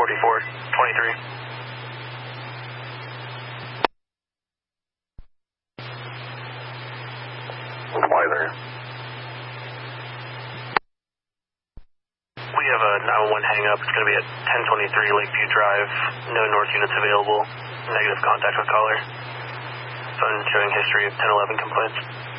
1044-23. Why there? We have a 911 hang-up. It's going to be at 1023 Lakeview Drive. No north units available. Negative contact with caller. Phone showing history of 1011 complaints.